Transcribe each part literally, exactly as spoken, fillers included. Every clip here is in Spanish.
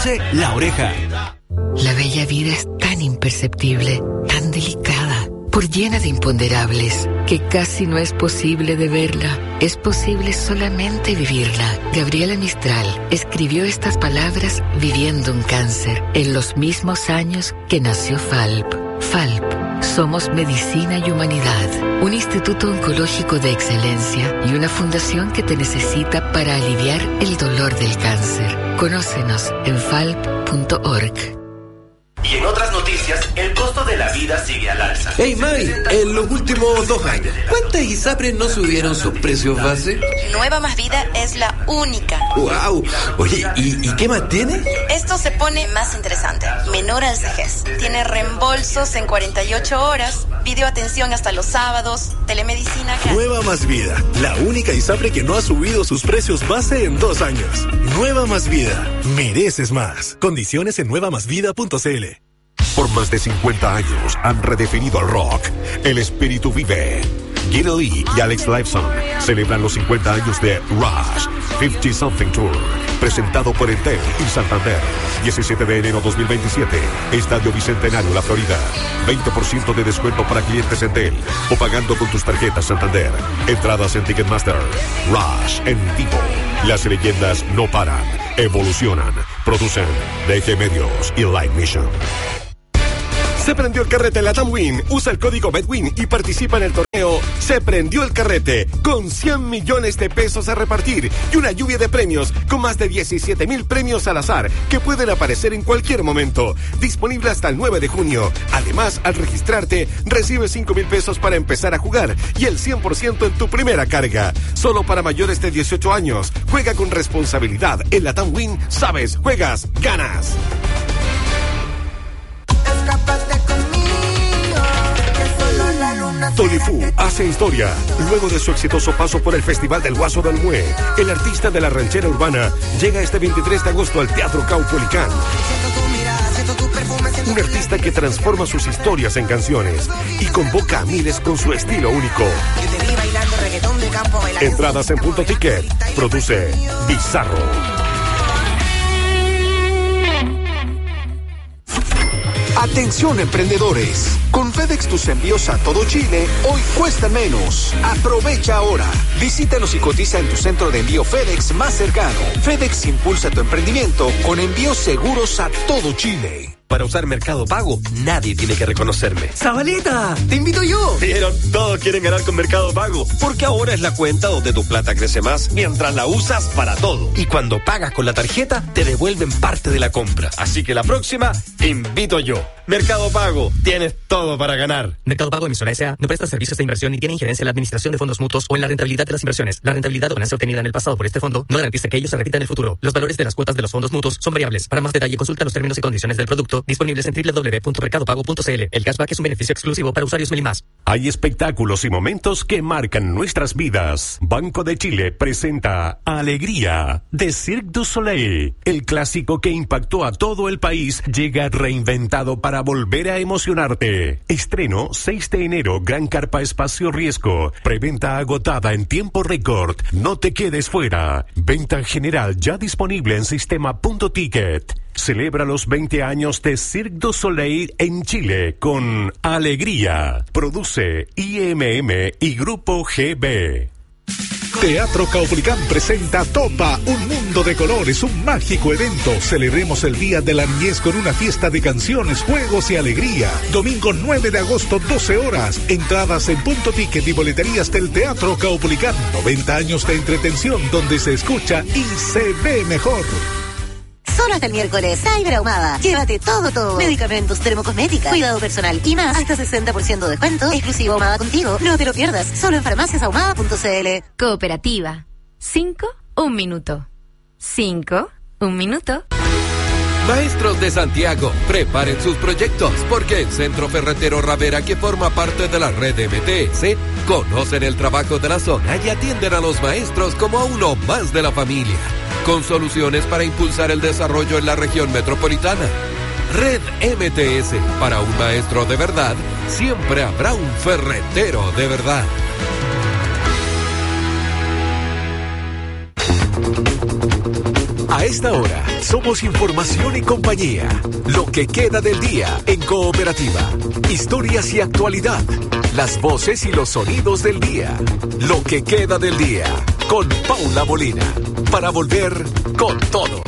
Produce La Oreja. La bella vida es tan imperceptible, tan delicada, por llena de imponderables, que casi no es posible de verla. Es posible solamente vivirla. Gabriela Mistral escribió estas palabras viviendo un cáncer, en los mismos años que nació Falp. Falp. Somos Medicina y Humanidad, un instituto oncológico de excelencia y una fundación que te necesita para aliviar el dolor del cáncer. Conócenos en falp punto org. Y en otras noticias, el costo de la vida sigue al alza. Hey, May, en los últimos dos años, ¿cuántas ISAPRES no subieron sus precios base? Nueva Más Vida es la única. ¡Wow! Oye, ¿y, y qué más tiene? Esto se pone más interesante. Menor al Cegés. Tiene reembolsos en cuarenta y ocho horas, videoatención hasta los sábados, telemedicina gratis. Nueva Más Vida, la única ISAPRE que no ha subido sus precios base en dos años. Nueva Más Vida, mereces más. Condiciones en nueva más vida punto c l. Por más de cincuenta años han redefinido el rock. El espíritu vive. Geddy Lee y Alex Lifeson celebran los cincuenta años de Rush cincuenta Something Tour, presentado por Entel y Santander. diecisiete de enero dos mil veintisiete, Estadio Bicentenario, La Florida. veinte por ciento de descuento para clientes Entel o pagando con tus tarjetas Santander. Entradas en Ticketmaster. Rush en vivo. Las leyendas no paran, evolucionan. Producen D G Medios y Live Mission. Se prendió el carrete en la Tamwin. Usa el código BEDWIN y participa en el torneo Se Prendió el Carrete, con cien millones de pesos a repartir y una lluvia de premios con más de diecisiete mil premios al azar que pueden aparecer en cualquier momento. Disponible hasta el nueve de junio. Además, al registrarte, recibes cinco mil pesos para empezar a jugar y el cien por ciento en tu primera carga. Solo para mayores de dieciocho años. Juega con responsabilidad. En la Tamwin, sabes, juegas, ganas. Tolifú hace historia. Luego de su exitoso paso por el Festival del Guaso del Mue, el artista de la ranchera urbana llega este veintitrés de agosto al Teatro Caupolicán. Un artista que transforma sus historias en canciones y convoca a miles con su estilo único. Entradas en Punto Ticket. Produce Bizarro. Atención emprendedores, con FedEx tus envíos a todo Chile hoy cuestan menos. Aprovecha ahora. Visítanos y cotiza en tu centro de envío FedEx más cercano. FedEx impulsa tu emprendimiento con envíos seguros a todo Chile. Para usar Mercado Pago, nadie tiene que reconocerme. ¡Zabaleta! ¡Te invito yo! Pero todos quieren ganar con Mercado Pago, porque ahora es la cuenta donde tu plata crece más mientras la usas para todo. Y cuando pagas con la tarjeta, te devuelven parte de la compra. Así que la próxima, te invito yo. Mercado Pago, tienes todo para ganar. Mercado Pago Emisora S A no presta servicios de inversión ni tiene injerencia en la administración de fondos mutuos o en la rentabilidad de las inversiones. La rentabilidad o ganancia obtenida en el pasado por este fondo no garantiza que ellos se repitan en el futuro. Los valores de las cuotas de los fondos mutuos son variables. Para más detalle, consulta los términos y condiciones del producto disponibles en doble u doble u doble u punto mercado pago punto c l. El cashback es un beneficio exclusivo para usuarios Melimas. Hay espectáculos y momentos que marcan nuestras vidas. Banco de Chile presenta Alegría de Cirque du Soleil. El clásico que impactó a todo el país llega reinventado para volver a emocionarte. Estreno seis de enero, Gran Carpa Espacio Riesgo. Preventa agotada en tiempo récord. No te quedes fuera. Venta general ya disponible en sistema punto ticket. Celebra los veinte años de Cirque du Soleil en Chile con Alegría. Produce I M M y Grupo G B. Teatro Caupolicán presenta Topa, un mundo de colores, un mágico evento. Celebremos el Día de la Niñez con una fiesta de canciones, juegos y alegría. Domingo nueve de agosto, doce horas. Entradas en Punto Ticket y boleterías del Teatro Caupolicán. noventa años de entretención donde se escucha y se ve mejor. Solo hasta el miércoles, Cyber Ahumada. Llévate todo, todo. Medicamentos, termocosmética, cuidado personal y más. Hasta sesenta por ciento de descuento. Exclusivo Ahumada contigo. No te lo pierdas. Solo en farmacias ahumada punto c l. Cooperativa. Cinco, un minuto. Cinco, un minuto. Maestros de Santiago, preparen sus proyectos, porque el Centro Ferretero Ravera, que forma parte de la red M T S, conocen el trabajo de la zona y atienden a los maestros como a uno más de la familia, con soluciones para impulsar el desarrollo en la región metropolitana. Red M T S, para un maestro de verdad, siempre habrá un ferretero de verdad. A esta hora, somos información y compañía. Lo que queda del día en Cooperativa. Historias y actualidad. Las voces y los sonidos del día. Lo que queda del día. Con Paula Molina. Para volver con todo.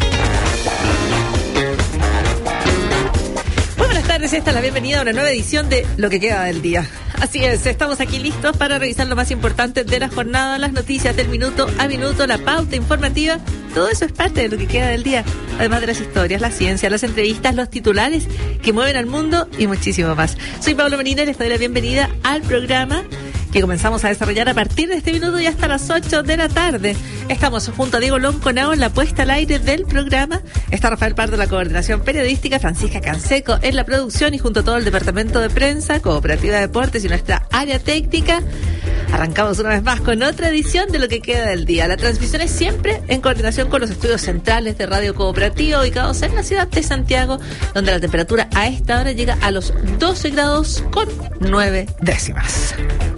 Muy buenas tardes, esta es la bienvenida a una nueva edición de Lo que queda del día. Así es, estamos aquí listos para revisar lo más importante de la jornada, las noticias del minuto a minuto, la pauta informativa. Todo eso es parte de lo que queda del día, además de las historias, la ciencia, las entrevistas, los titulares que mueven al mundo y muchísimo más. Soy Paula Molina y les doy la bienvenida al programa que comenzamos a desarrollar a partir de este minuto y hasta las ocho de la tarde. Estamos junto a Diego Lonconao en la puesta al aire del programa. Está Rafael Pardo en la coordinación periodística, Francisca Canseco en la producción y junto a todo el departamento de prensa, Cooperativa de Deportes y nuestra área técnica. Arrancamos una vez más con otra edición de Lo que queda del día. La transmisión es siempre en coordinación con los estudios centrales de Radio Cooperativa ubicados en la ciudad de Santiago, donde la temperatura a esta hora llega a los doce grados con nueve décimas.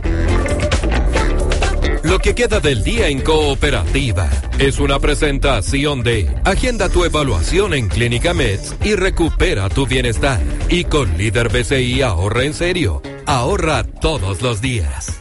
Lo que queda del día en Cooperativa es una presentación de Agenda tu evaluación en Clínica Meds y recupera tu bienestar. Y con Líder B C I ahorra en serio. Ahorra todos los días.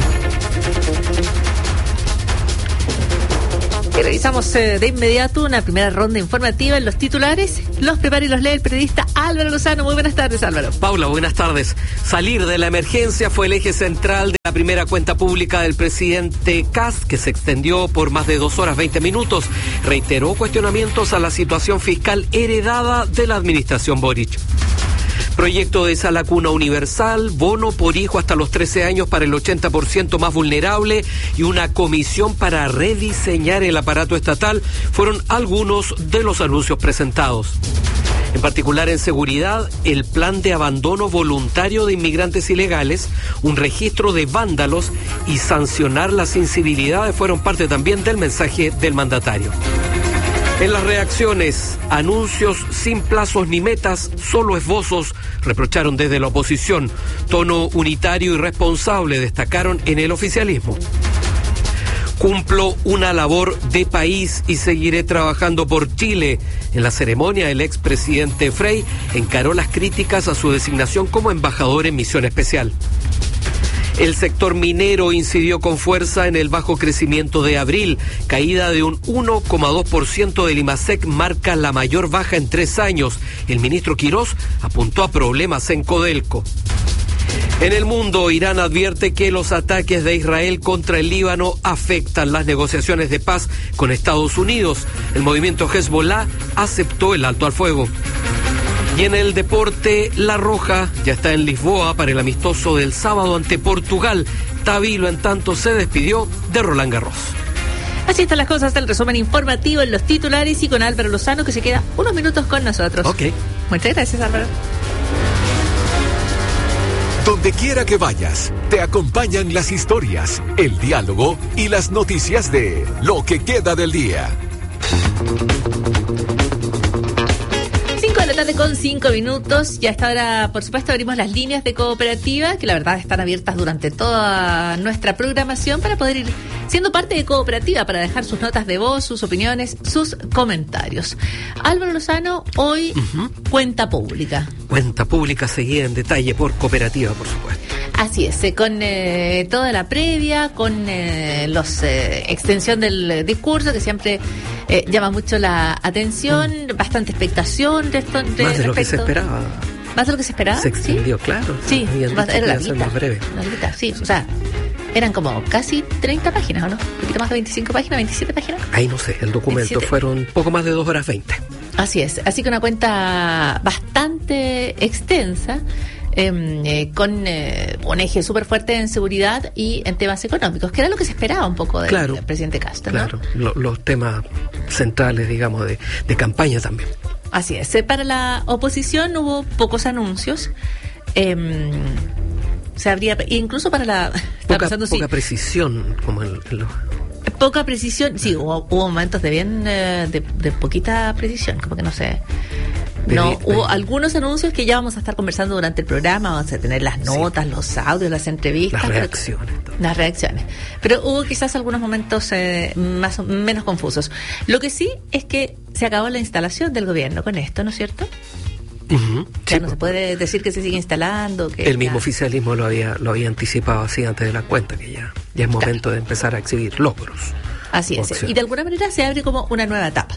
Y revisamos eh, de inmediato una primera ronda informativa en los titulares. Los prepara y los lee el periodista Álvaro Lozano. Muy buenas tardes, Álvaro. Paula, buenas tardes. Salir de la emergencia fue el eje central de la primera cuenta pública del presidente Kast, que se extendió por más de dos horas veinte minutos. Reiteró cuestionamientos a la situación fiscal heredada de la administración Boric. Proyecto de Sala Cuna Universal, bono por hijo hasta los trece años para el ochenta por ciento más vulnerable y una comisión para rediseñar el aparato estatal fueron algunos de los anuncios presentados. En particular en seguridad, el plan de abandono voluntario de inmigrantes ilegales, un registro de vándalos y sancionar las incivilidades fueron parte también del mensaje del mandatario. En las reacciones, anuncios sin plazos ni metas, solo esbozos, reprocharon desde la oposición. Tono unitario y responsable destacaron en el oficialismo. Cumplo una labor de país y seguiré trabajando por Chile. En la ceremonia, el expresidente Frey encaró las críticas a su designación como embajador en misión especial. El sector minero incidió con fuerza en el bajo crecimiento de abril. Caída de un uno coma dos por ciento del IMASEC marca la mayor baja en tres años. El ministro Quirós apuntó a problemas en Codelco. En el mundo, Irán advierte que los ataques de Israel contra el Líbano afectan las negociaciones de paz con Estados Unidos. El movimiento Hezbollah aceptó el alto al fuego. Y en el deporte, La Roja ya está en Lisboa para el amistoso del sábado ante Portugal. Tavilo, en tanto, se despidió de Roland Garros. Así están las cosas del resumen informativo en los titulares y con Álvaro Lozano, que se queda unos minutos con nosotros. Ok. Muchas gracias, Álvaro. Donde quiera que vayas, te acompañan las historias, el diálogo y las noticias de Lo que queda del día. De la tarde con cinco minutos. Ya hasta ahora, por supuesto, abrimos las líneas de Cooperativa, que la verdad están abiertas durante toda nuestra programación para poder ir siendo parte de Cooperativa, para dejar sus notas de voz, sus opiniones, sus comentarios. Álvaro Lozano, hoy uh-huh. cuenta pública. Cuenta pública seguida en detalle por Cooperativa, por supuesto. Así es, eh, con eh, toda la previa, con eh, los eh, extensión del discurso, que siempre eh, llama mucho la atención, mm. bastante expectación de esto. De Más de respecto. Lo que se esperaba. ¿Más de lo que se esperaba? Se extendió, ¿sí? Claro. Sí, más, era la mitad, breve. La mitad, sí, o sea, eran como casi treinta páginas, ¿o no? Un poquito más de veinticinco páginas, veintisiete páginas. Ahí no sé, el documento veintisiete. Fueron poco más de dos horas veinte. Así es, así que una cuenta bastante extensa. Eh, eh, con eh, un eje súper fuerte en seguridad y en temas económicos, que era lo que se esperaba un poco del, claro, del presidente Castro, ¿no? Claro, lo, los temas centrales, digamos, de, de campaña también. Así es. Para la oposición hubo pocos anuncios. Eh, se habría, incluso para la... Poca, pensando, poca sí, precisión, como en, en los... Poca precisión, sí, hubo, hubo momentos de bien, eh, de, de poquita precisión, como que no sé... No, de, de, hubo algunos anuncios que ya vamos a estar conversando durante el programa, vamos a tener las notas, sí, los audios, las entrevistas. Las reacciones. Pero, Las reacciones. Pero hubo quizás algunos momentos eh, más o menos confusos. Lo que sí es que se acabó la instalación del gobierno con esto, ¿no es cierto? Uh-huh. Ya Sí, no se puede decir que se sigue instalando. Que el mismo ya... oficialismo lo había lo había anticipado así antes de la cuenta, que ya, ya es momento Claro. de empezar a exhibir logros. Así es. Opción. Y de alguna manera se abre como una nueva etapa.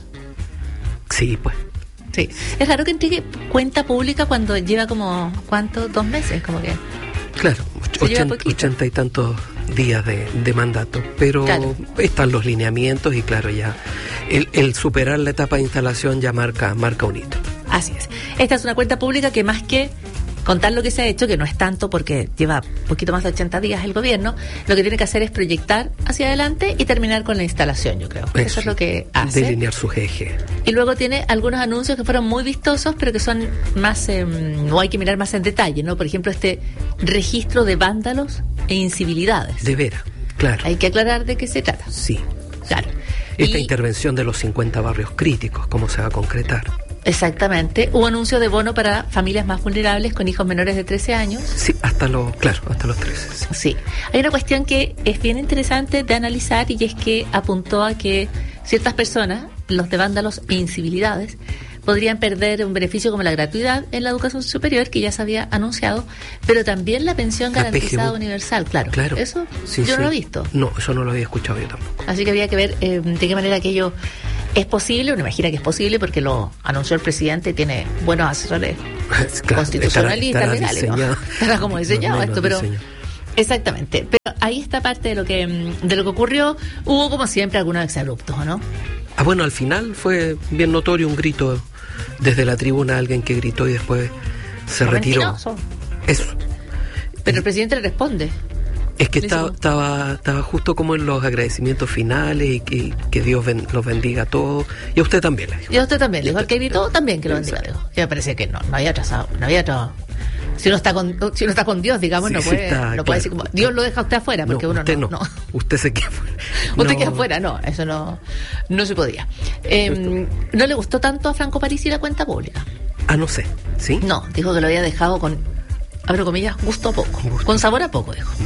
Sí, pues. Sí. Es raro que entregue cuenta pública cuando lleva como, ¿cuánto? Dos meses, como que. Claro, Se lleva ochenta, poquito. ochenta y tantos días de, de mandato, pero Claro. están los lineamientos y claro, ya el, el superar la etapa de instalación ya marca, marca un hito. Así es. Esta es una cuenta pública que más que contar lo que se ha hecho, que no es tanto porque lleva poquito más de ochenta días el gobierno, lo que tiene que hacer es proyectar hacia adelante y terminar con la instalación, yo creo. Eso, Eso, es lo que hace. Delinear sus ejes. Y luego tiene algunos anuncios que fueron muy vistosos, pero que son más, eh, no hay que mirar más en detalle, ¿no? Por ejemplo, este registro de vándalos e incivilidades. De veras, claro. Hay que aclarar de qué se trata. Sí. Claro. Esta Y- intervención de los cincuenta barrios críticos, ¿cómo se va a concretar? Exactamente. Hubo anuncio de bono para familias más vulnerables con hijos menores de trece años. Sí, hasta los, claro, hasta los trece. Sí. Sí. Hay una cuestión que es bien interesante de analizar y es que apuntó a que ciertas personas, los de vándalos e incivilidades, podrían perder un beneficio como la gratuidad en la educación superior, que ya se había anunciado, pero también la pensión La garantizada P G U. universal, claro. Claro. Eso Sí, yo sí. no lo he visto. No, eso no lo había escuchado yo tampoco. Así que había que ver eh, de qué manera aquello es posible. Uno imagina que es posible porque lo anunció el presidente y tiene buenos asesores Claro, constitucionalistas, estará- estará legales, ¿no? diseñado. Estará como diseñado Más o menos esto, pero diseñado. exactamente. Pero ahí está parte de lo que mm, de lo que ocurrió. Hubo como siempre algunos exabruptos, ¿o no? Ah, bueno, al final fue bien notorio un grito desde la tribuna, alguien que gritó y después se Fue retiró. mentiroso. Eso. Pero el presidente le responde. Es que Dice estaba, como- estaba, estaba justo como en los agradecimientos finales y que, que Dios ben- los bendiga a todos. Y a usted también le dijo. Y a usted también, dijo el que gritó también que lo bendiga, dijo. Y me parecía que no, no había atrasado, no había atrasado. Si uno está con, si uno está con Dios, digamos, Sí, no sí puede, está, no claro. puede decir como, Dios lo deja a usted afuera, porque No, uno usted no, no. no. Usted se queda fuera. Usted No. queda afuera, no, eso no, no se podía. Eh, ¿No le gustó tanto a Franco Parisi la cuenta pública? Ah, no sé. ¿Sí? No, dijo que lo había dejado con, abro comillas, gusto a poco. Con sabor a poco, dijo.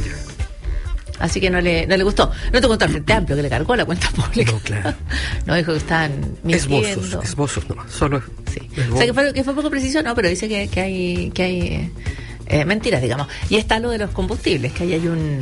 Así que no le, no le gustó. No te contó al Frente Amplio que le cargó la cuenta pública. No, claro. No, dijo que estaban mintiendo. Esbozos, esbozos nomás. Solo Sí. O sea, que fue, que fue poco preciso, no, pero dice que, que hay, que hay eh, mentiras, digamos. Y está lo de los combustibles, que ahí hay un,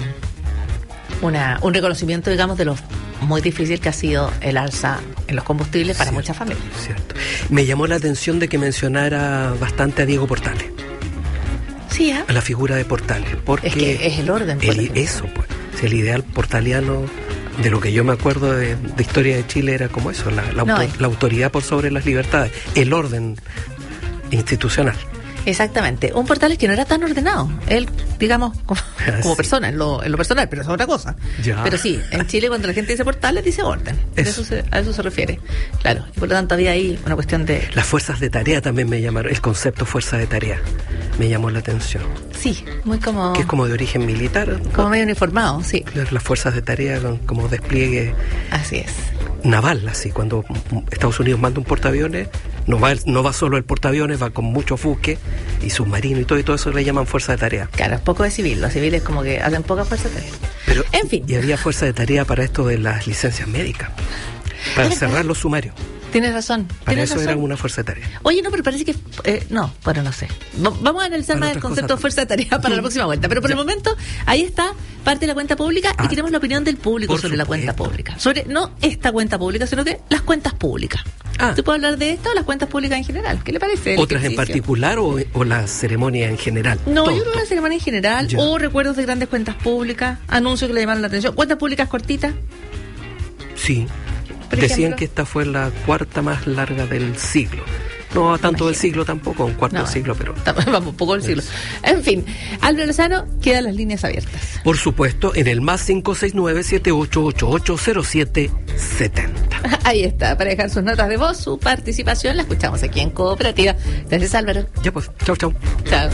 una, un reconocimiento, digamos, de lo muy difícil que ha sido el alza en los combustibles para muchas familias. Cierto. Me llamó la atención de que mencionara bastante a Diego Portales, Sí, ¿ah? a la figura de Portales, porque Es que es el orden, por el- ejemplo. eso, pues, si el ideal portaliano, de lo que yo me acuerdo de, de historia de Chile, era como eso, la, la, No, auto- es- la autoridad por sobre las libertades, el orden institucional. Exactamente. Un Portales que no era tan ordenado. Él, digamos, como, como Sí. persona, en lo, en lo personal, pero eso es otra cosa. Ya. Pero sí, en Chile cuando la gente dice Portales, dice orden. De Eso. Eso se- a eso se refiere. Claro. Y por lo tanto había ahí una cuestión de... Las fuerzas de tarea también me llamaron, el concepto fuerza de tarea me llamó la atención, Sí, muy como... que es como de origen militar, Como medio uniformado, sí. las fuerzas de tarea con, como despliegue Así es. naval, así cuando Estados Unidos manda un portaaviones, no va el- no va solo el portaaviones, va con muchos buques y submarinos y todo, y todo eso le llaman fuerza de tarea. Claro, es poco de civil. Los civiles como que hacen poca fuerza de tarea. Pero, En fin. Y había fuerza de tarea para esto de las licencias médicas, para Es verdad. cerrar los sumarios. Tienes razón. Para Tienes eso razón. era una fuerza de tarea. Oye, no, pero parece que... eh, no, bueno, no sé. Va- Vamos a analizar Para más el otras concepto de cosas. fuerza de tarea para la próxima vuelta. Pero por el momento, ahí está parte de la cuenta pública y Ah, queremos la opinión del público por sobre la supuesto. cuenta pública. Sobre, no esta cuenta pública, sino que las cuentas públicas. Ah. ¿Tú puedes hablar de esta o las cuentas públicas en general? ¿Qué le parece? el ¿Otras en ejercicio? particular o, o la ceremonia en general? No, Todo, yo creo que todo. la ceremonia en general Ya. o recuerdos de grandes cuentas públicas, anuncios que le llamaron la atención. ¿Cuentas públicas cortitas? Sí. Por Decían ejemplo. que esta fue la cuarta más larga del siglo. No tanto del siglo tampoco, un cuarto No, del siglo, pero... Vamos, un poco del siglo. En fin, Álvaro Lozano, quedan las líneas abiertas. Por supuesto, en el más cinco seis nueve, siete ocho ocho ocho, cero siete siete cero. Ahí está, para dejar sus notas de voz, su participación, la escuchamos aquí en Cooperativa. Gracias, Álvaro. Ya pues, chau, chau. Chao.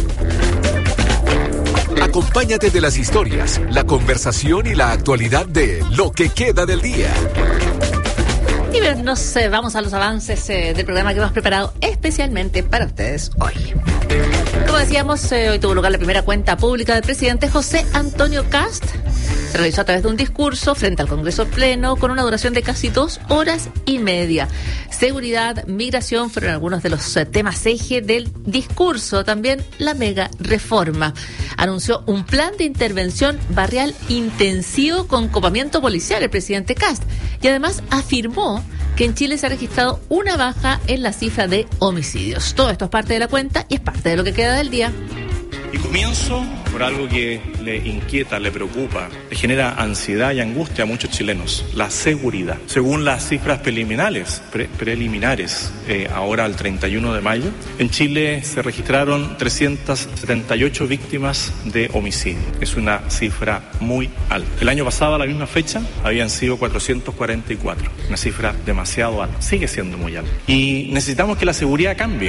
Acompáñate de las historias, la conversación y la actualidad de Lo que queda del día. Y bueno, nos eh, vamos a los avances eh, del programa que hemos preparado especialmente para ustedes hoy. Como decíamos, eh, hoy tuvo lugar la primera cuenta pública del presidente José Antonio Kast Se realizó a través de un discurso frente al Congreso Pleno con una duración de casi dos horas y media. Seguridad, migración fueron algunos de los eh, temas eje del discurso. También la mega reforma. Anunció un plan de intervención barrial intensivo con copamiento policial el presidente Kast. Y además afirmó que en Chile se ha registrado una baja en la cifra de homicidios. Todo esto es parte de la cuenta y es parte de lo que queda del día. Y comienzo por algo que le inquieta, le preocupa, le genera ansiedad y angustia a muchos chilenos, la seguridad. Según las cifras preliminares, pre- preliminares eh, ahora al treinta y uno de mayo, en Chile se registraron trescientas setenta y ocho víctimas de homicidio. Es una cifra muy alta. El año pasado a la misma fecha habían sido cuatrocientos cuarenta y cuatro, una cifra demasiado alta, sigue siendo muy alta. Y necesitamos que la seguridad cambie.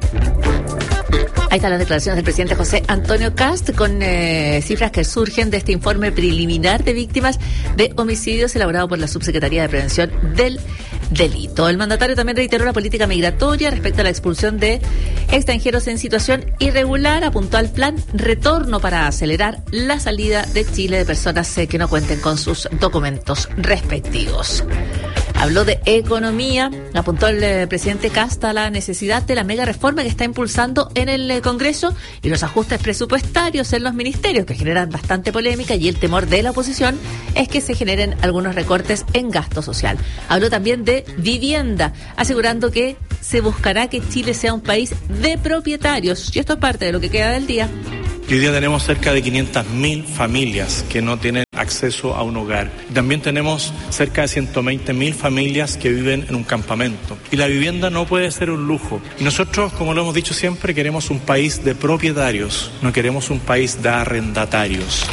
Ahí están las declaraciones del presidente José Antonio Kast con eh, cifras que surgen de este informe preliminar de víctimas de homicidios elaborado por la Subsecretaría de Prevención del Delito. El mandatario también reiteró la política migratoria respecto a la expulsión de extranjeros en situación irregular. Apuntó al plan retorno para acelerar la salida de Chile de personas eh, que no cuenten con sus documentos respectivos. Habló de economía, apuntó el eh, presidente Kast a la necesidad de la mega reforma que está impulsando en el eh, Congreso y los ajustes presupuestarios en los ministerios que generan bastante polémica, y el temor de la oposición es que se generen algunos recortes en gasto social. Habló también de vivienda, asegurando que se buscará que Chile sea un país de propietarios, y esto es parte de lo que queda del día. Hoy día tenemos cerca de quinientas mil familias que no tienen acceso a un hogar. También tenemos cerca de ciento veinte mil familias que viven en un campamento. Y la vivienda no puede ser un lujo. Y nosotros, como lo hemos dicho siempre, queremos un país de propietarios, no queremos un país de arrendatarios.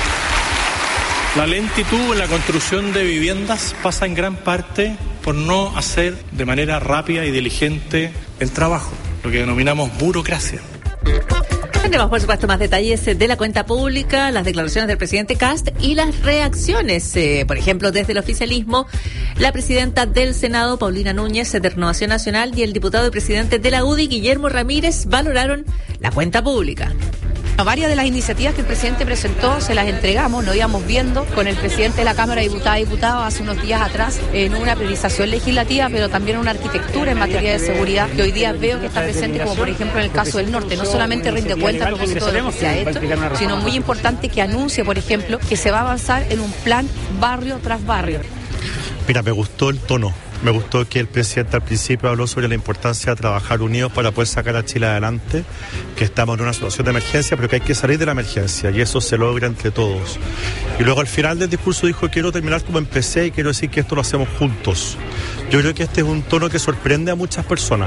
La lentitud en la construcción de viviendas pasa en gran parte por no hacer de manera rápida y diligente el trabajo, lo que denominamos burocracia. Tendremos, por supuesto, más detalles de la cuenta pública, las declaraciones del presidente Kast y las reacciones. Eh, por ejemplo, desde el oficialismo, la presidenta del Senado, Paulina Núñez, de Renovación Nacional, y el diputado y presidente de la U D I, Guillermo Ramírez, valoraron la cuenta pública. Varias de las iniciativas que el presidente presentó se las entregamos, lo íbamos viendo con el presidente de la Cámara de Diputadas y Diputados hace unos días atrás, en una priorización legislativa, pero también una arquitectura en materia de seguridad, que hoy día veo que está presente, como por ejemplo en el caso del norte. No solamente rinde cuenta a propósito de lo que se ha hecho, sino muy importante que anuncie, por ejemplo, que se va a avanzar en un plan barrio tras barrio. Mira, me gustó el tono. Me gustó que el presidente al principio habló sobre la importancia de trabajar unidos para poder sacar a Chile adelante, que estamos en una situación de emergencia, pero que hay que salir de la emergencia, y eso se logra entre todos. Y luego al final del discurso dijo: quiero terminar como empecé y quiero decir que esto lo hacemos juntos. Yo creo que este es un tono que sorprende a muchas personas.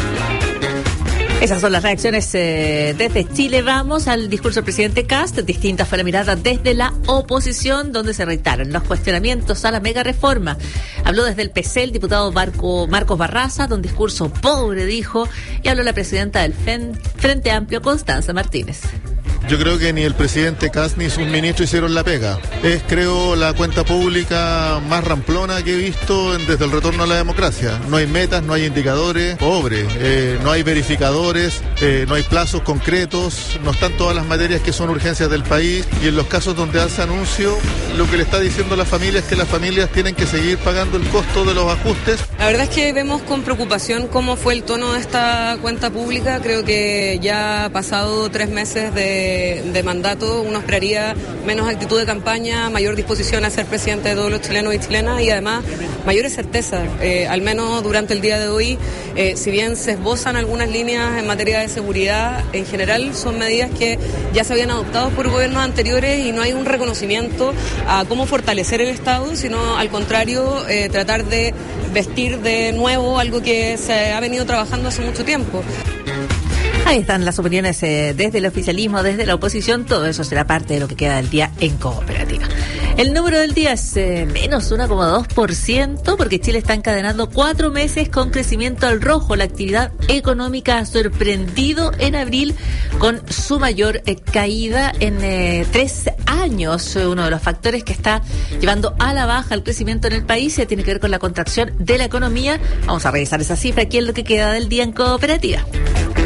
Esas son las reacciones eh, desde Chile. Vamos al discurso del presidente Kast. Distinta fue la mirada desde la oposición, donde se reitaron los cuestionamientos a la mega reforma. Habló desde el P C el diputado Marco, Marcos Barraza, de un discurso pobre, dijo, y habló la presidenta del Frente Amplio, Constanza Martínez. Yo creo que ni el presidente Kast ni sus ministros hicieron la pega. Es, creo, la cuenta pública más ramplona que he visto desde el retorno a la democracia. No hay metas, no hay indicadores, pobre, eh, no hay verificadores, eh, no hay plazos concretos, no están todas las materias que son urgencias del país, y en los casos donde hace anuncio, lo que le está diciendo a las familias es que las familias tienen que seguir pagando el costo de los ajustes. La verdad es que vemos con preocupación cómo fue el tono de esta cuenta pública. Creo que ya ha pasado tres meses de de mandato, uno esperaría menos actitud de campaña, mayor disposición a ser presidente de todos los chilenos y chilenas, y además mayores certezas, eh, al menos durante el día de hoy. Eh, si bien se esbozan algunas líneas en materia de seguridad, en general son medidas que ya se habían adoptado por gobiernos anteriores y no hay un reconocimiento a cómo fortalecer el Estado, sino al contrario, eh, tratar de vestir de nuevo algo que se ha venido trabajando hace mucho tiempo. Ahí están las opiniones eh, desde el oficialismo, desde la oposición. Todo eso será parte de lo que queda del día en Cooperativa. El número del día es eh, menos uno coma dos por ciento, porque Chile está encadenando cuatro meses con crecimiento al rojo. La actividad económica ha sorprendido en abril con su mayor eh, caída en eh, tres años. Uno de los factores que está llevando a la baja el crecimiento en el país eh, tiene que ver con la contracción de la economía. Vamos a revisar esa cifra aquí en lo que queda del día en Cooperativa.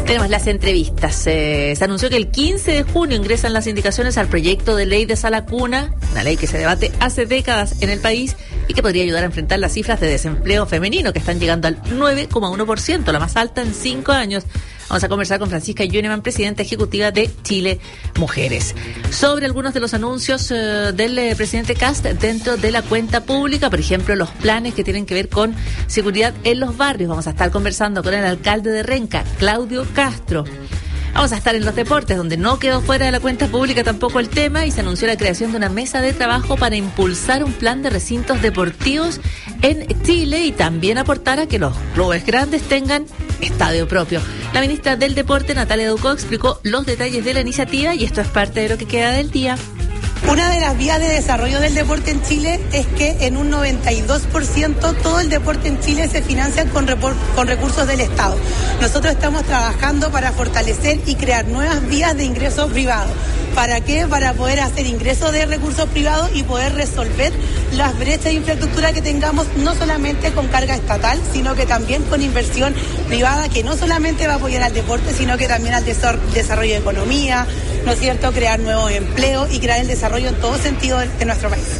Tenemos las entrevistas. Eh, se anunció que el quince de junio ingresan las indicaciones al proyecto de ley de sala cuna, una ley que se debate hace décadas en el país y que podría ayudar a enfrentar las cifras de desempleo femenino que están llegando al nueve coma uno por ciento, la más alta en cinco años. Vamos a conversar con Francisca Yuneman, presidenta ejecutiva de Chile Mujeres, sobre algunos de los anuncios eh, del eh, presidente Kast dentro de la cuenta pública, por ejemplo, los planes que tienen que ver con seguridad en los barrios. Vamos a estar conversando con el alcalde de Renca, Claudio Castro. Vamos a estar en los deportes, donde no quedó fuera de la cuenta pública tampoco el tema y se anunció la creación de una mesa de trabajo para impulsar un plan de recintos deportivos en Chile y también aportar a que los clubes grandes tengan estadio propio. La ministra del Deporte, Natalia Ducó, explicó los detalles de la iniciativa y esto es parte de lo que queda del día. Una de las vías de desarrollo del deporte en Chile es que en un noventa y dos por ciento todo el deporte en Chile se financia con, repor- con recursos del Estado. Nosotros estamos trabajando para fortalecer y crear nuevas vías de ingreso privado. ¿Para qué? Para poder hacer ingresos de recursos privados y poder resolver las brechas de infraestructura que tengamos, no solamente con carga estatal, sino que también con inversión privada, que no solamente va a apoyar al deporte, sino que también al desarrollo de economía, ¿no es cierto?, crear nuevos empleos y crear el desarrollo en todo sentido de, de nuestro país.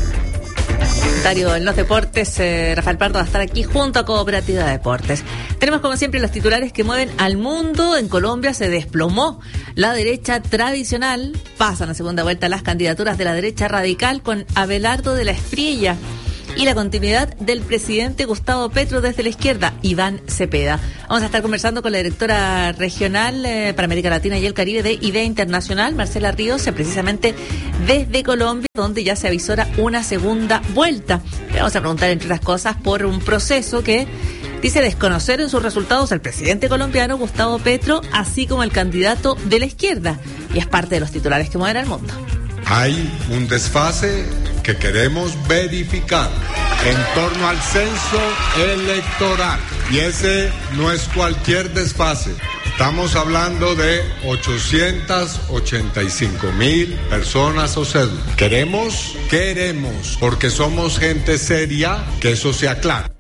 En los deportes, eh, Rafael Pardo va a estar aquí junto a Cooperativa de Deportes. Tenemos como siempre los titulares que mueven al mundo. En Colombia se desplomó la derecha tradicional. Pasan a segunda vuelta las candidaturas de la derecha radical con Abelardo de la Espriella y la continuidad del presidente Gustavo Petro desde la izquierda, Iván Cepeda. Vamos a estar conversando con la directora regional eh, para América Latina y el Caribe de Idea Internacional, Marcela Ríos, eh, precisamente desde Colombia, donde ya se avisora una segunda vuelta. Le vamos a preguntar, entre otras cosas, por un proceso que dice desconocer en sus resultados al presidente colombiano Gustavo Petro, así como el candidato de la izquierda. Y es parte de los titulares que mueven al mundo. Hay un desfase que queremos verificar en torno al censo electoral. Y ese no es cualquier desfase. Estamos hablando de ochocientas ochenta y cinco mil personas o cédulas. Queremos, queremos, porque somos gente seria, que eso sea claro.